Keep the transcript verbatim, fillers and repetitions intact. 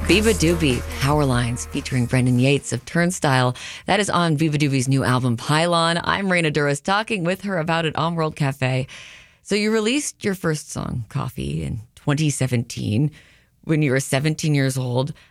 Viva Doobie, Power Lines, featuring Brendan Yates of Turnstile. That is on Viva Doobie's new album, Pylon. I'm Raina Duras, talking with her about it on World Cafe. So you released your first song, Coffee, in twenty seventeen when you were seventeen years old.